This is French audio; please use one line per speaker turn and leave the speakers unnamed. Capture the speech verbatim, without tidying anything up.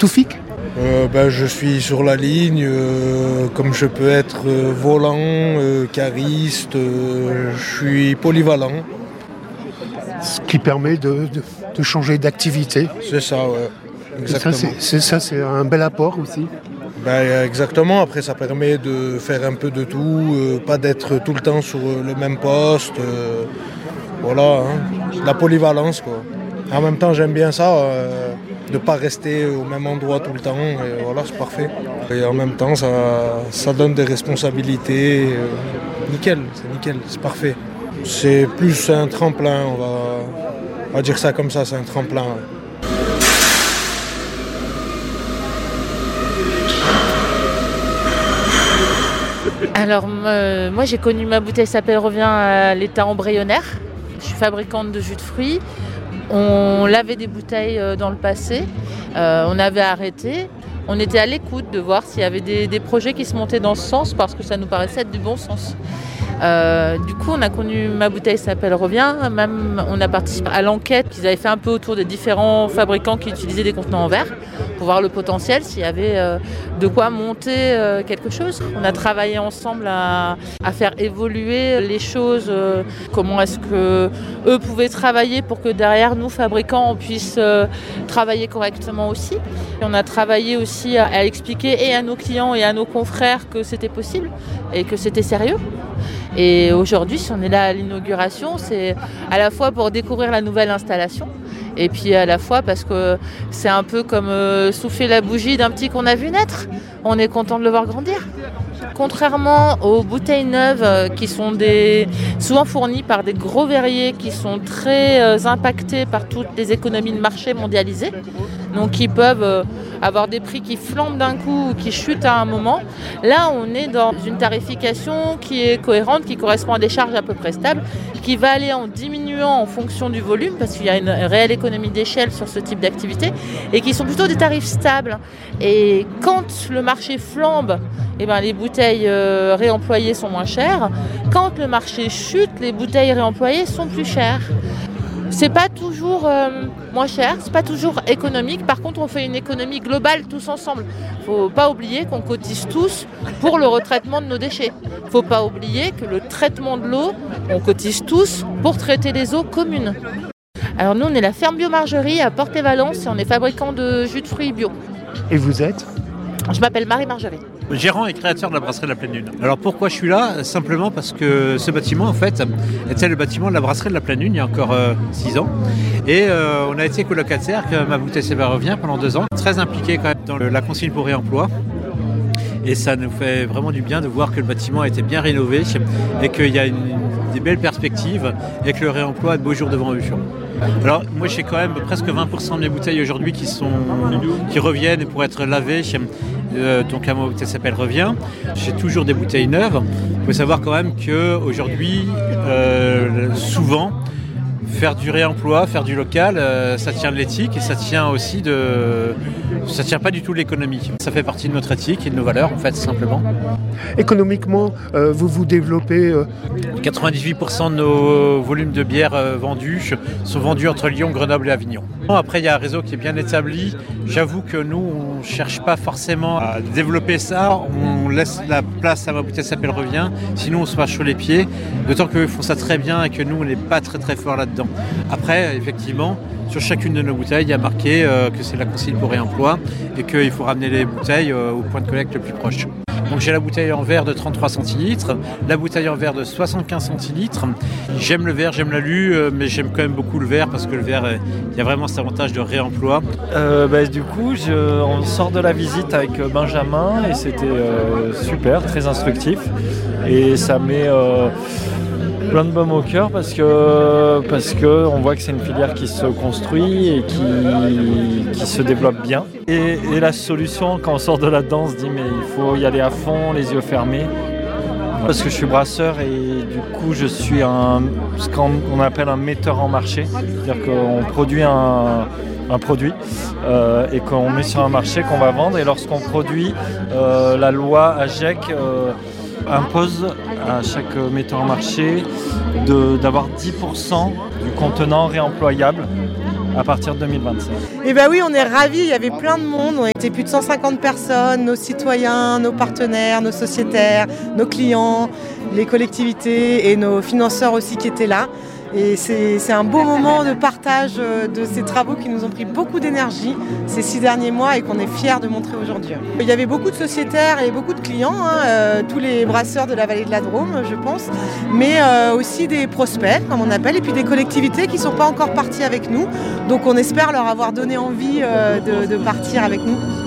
Toufik ?
Euh, ben, je suis sur la ligne, euh, comme je peux être euh, volant, euh, cariste, euh, je suis polyvalent.
Ce qui permet de, de, de changer d'activité.
C'est ça, ouais. Exactement.
Ça, c'est, c'est, ça, c'est un bel apport aussi.
Ben, exactement, après ça permet de faire un peu de tout, euh, pas d'être tout le temps sur le même poste. Euh, voilà, hein. La polyvalence, quoi. En même temps, j'aime bien ça. Euh, de ne pas rester au même endroit tout le temps, et voilà, c'est parfait. Et en même temps, ça, ça donne des responsabilités. Euh, nickel, c'est nickel, c'est parfait. C'est plus un tremplin, on va, on va dire ça comme ça, c'est un tremplin.
Alors, euh, moi j'ai connu ma bouteille s'appelle Revient à l'état embryonnaire. Je suis fabricante de jus de fruits. On lavait des bouteilles dans le passé, euh, on avait arrêté, on était à l'écoute de voir s'il y avait des, des projets qui se montaient dans ce sens parce que ça nous paraissait être du bon sens. Euh, du coup, on a connu ma bouteille s'appelle Revient, même on a participé à l'enquête qu'ils avaient fait un peu autour des différents fabricants qui utilisaient des contenants en verre pour voir le potentiel, s'il y avait euh, de quoi monter euh, quelque chose. On a travaillé ensemble à, à faire évoluer les choses, euh, comment est-ce que eux pouvaient travailler pour que derrière nous, fabricants, on puisse euh, travailler correctement aussi. Et on a travaillé aussi à, à expliquer et à nos clients et à nos confrères que c'était possible et que c'était sérieux. Et aujourd'hui, si on est là à l'inauguration, c'est à la fois pour découvrir la nouvelle installation et puis à la fois parce que c'est un peu comme euh, souffler la bougie d'un petit qu'on a vu naître. On est content de le voir grandir. Contrairement aux bouteilles neuves euh, qui sont des, souvent fournies par des gros verriers qui sont très euh, impactés par toutes les économies de marché mondialisées, donc qui peuvent euh, avoir des prix qui flambent d'un coup ou qui chutent à un moment. Là, on est dans une tarification qui est cohérente, qui correspond à des charges à peu près stables, qui va aller en diminuant en fonction du volume, parce qu'il y a une réelle économie d'échelle sur ce type d'activité, et qui sont plutôt des tarifs stables. Et quand le marché flambe, eh ben, les bouteilles euh, réemployées sont moins chères. Quand le marché chute, les bouteilles réemployées sont plus chères. C'est pas toujours euh, moins cher, c'est pas toujours économique. Par contre, on fait une économie globale tous ensemble. Faut pas oublier qu'on cotise tous pour le retraitement de nos déchets. Faut pas oublier que le traitement de l'eau, on cotise tous pour traiter les eaux communes. Alors nous, on est la ferme Biomargerie à Porte-et-Valence et on est fabricant de jus de fruits bio.
Et vous êtes ?
Je m'appelle Marie Margerie.
Gérant et créateur de la brasserie de la Pleine Lune. Alors pourquoi je suis là ? Simplement parce que ce bâtiment en fait était le bâtiment de la brasserie de la Pleine Lune il y a encore euh, six ans. Et euh, on a été colocataire, que ma bouteille s'est revient pendant deux ans. Très impliqué quand même dans le, la consigne pour réemploi. Et ça nous fait vraiment du bien de voir que le bâtiment a été bien rénové et qu'il y a une, des belles perspectives et que le réemploi a de beaux jours devant eux. Alors moi j'ai quand même presque vingt pour cent de mes bouteilles aujourd'hui qui, sont, qui reviennent pour être lavées. Euh, donc à ma bouteille s'appelle Revient. J'ai toujours des bouteilles neuves. Il faut savoir quand même qu'aujourd'hui, euh, souvent, faire du réemploi, faire du local, euh, ça tient de l'éthique et ça tient aussi de... Ça tient pas du tout de l'économie. Ça fait partie de notre éthique et de nos valeurs, en fait, simplement.
Économiquement, euh, vous vous développez... Euh...
quatre-vingt-dix-huit pour cent de nos volumes de bière euh, vendus sont vendus entre Lyon, Grenoble et Avignon. Après, il y a un réseau qui est bien établi. J'avoue que nous, on ne cherche pas forcément à développer ça. On laisse la place à ma bouteille s'appelle Revient. Sinon, on se marche sur les pieds. D'autant qu'eux font ça très bien et que nous, on n'est pas très très fort là-dedans. Après, effectivement, sur chacune de nos bouteilles, il y a marqué euh, que c'est la consigne pour réemploi et qu'il faut ramener les bouteilles euh, au point de collecte le plus proche. Donc j'ai la bouteille en verre de trente-trois centilitres, la bouteille en verre de soixante-quinze centilitres. J'aime le verre, j'aime l'alu, euh, mais j'aime quand même beaucoup le verre parce que le verre, il y a vraiment cet avantage de réemploi.
Euh, bah, du coup, je, on sort de la visite avec Benjamin et c'était euh, super, très instructif. Et ça met... Euh, plein de baume au cœur parce que parce que on voit que c'est une filière qui se construit et qui, qui se développe bien. Et, et la solution quand on sort de là-dedans, on se dit mais il faut y aller à fond, les yeux fermés. Parce que je suis brasseur et du coup je suis un ce qu'on appelle un metteur en marché, c'est-à-dire qu'on produit un un produit euh, et qu'on met sur un marché qu'on va vendre et lorsqu'on produit, euh, la loi A G E C euh, impose à chaque metteur en marché de, d'avoir dix pour cent du contenant réemployable à partir de deux mille vingt-cinq.
Eh bien oui, on est ravis, il y avait plein de monde, on était plus de cent cinquante personnes, nos citoyens, nos partenaires, nos sociétaires, nos clients, les collectivités et nos financeurs aussi qui étaient là. Et c'est, c'est un beau moment de partage de ces travaux qui nous ont pris beaucoup d'énergie ces six derniers mois et qu'on est fiers de montrer aujourd'hui. Il y avait beaucoup de sociétaires et beaucoup de clients, hein, euh, tous les brasseurs de la vallée de la Drôme, je pense, mais euh, aussi des prospects, comme on appelle, et puis des collectivités qui ne sont pas encore parties avec nous. Donc on espère leur avoir donné envie euh, de, de partir avec nous.